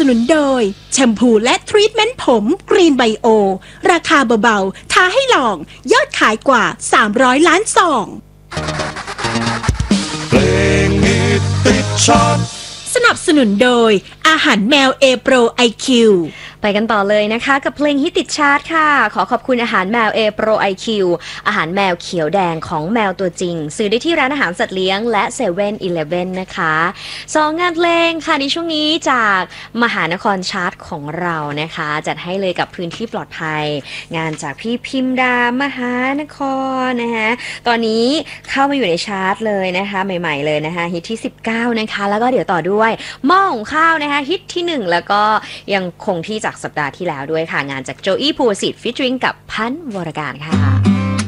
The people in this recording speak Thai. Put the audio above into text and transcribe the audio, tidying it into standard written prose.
นุนโดยแชมพูและทรีทเมนต์ผมกรีนไบโอราคาเบาๆท้าให้ลองยอดขายกว่า300ล้านซองเพลงฮิตติดชาร์ตสนับสนุนโดยอาหารแมวเอโปรไอคิวไปกันต่อเลยนะคะกับเพลงฮิตติดชาร์ตค่ะขอขอบคุณอาหารแมว A Pro IQ อาหารแมวเขียวแดงของแมวตัวจริงซื้อได้ที่ร้านอาหารสัตว์เลี้ยงและ7-Eleven นะคะ2 งานเพลงค่ะในช่วงนี้จากมหานครชาร์ตของเรานะคะจัดให้เลยกับพื้นที่ปลอดภัยงานจากพี่พิมดามหานครนะคะตอนนี้เข้ามาอยู่ในชาร์ตเลยนะคะใหม่ๆเลยนะคะฮิตที่19นะคะแล้วก็เดี๋ยวต่อด้วยหม้อหุงข้าวนะคะฮิตที่1แล้วก็ยังคงที่จากสัปดาห์ที่แล้วด้วยค่ะงานจากโจอี้ภูวสิทธิ์ฟีเจอริงกับพันธ์วรการค่ะ